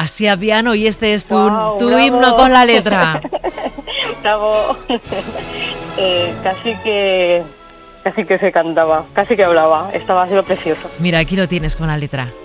así a piano, y este es tu Bravo. himno con la letra. Bravo. Casi que se cantaba, casi que hablaba. Estaba siendo precioso. Mira, aquí lo tienes con la letra.